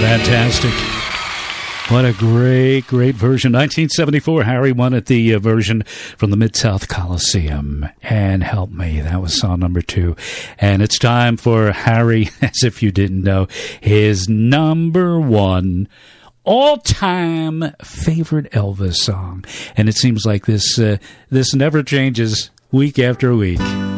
Fantastic. What a great version. 1974, Harry won at the version from the Mid-South Coliseum. And Help Me, that was song number 2. And it's time for Harry, as if you didn't know, his number 1 all-time favorite Elvis song. And it seems like this never changes week after week.